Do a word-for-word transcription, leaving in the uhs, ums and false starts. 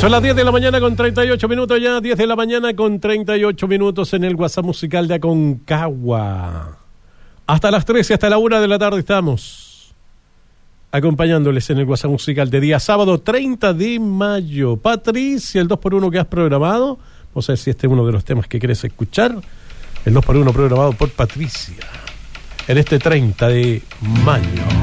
Son las diez de la mañana con treinta y ocho minutos ya, diez de la mañana con treinta y ocho minutos en el WhatsApp musical de Aconcagua. Hasta las trece, hasta la una de la tarde estamos acompañándoles en el WhatsApp musical de día sábado treinta de mayo. Patricia, el dos por uno que has programado, vamos a ver si este es uno de los temas que quieres escuchar. El dos por uno programado por Patricia en este treinta de mayo.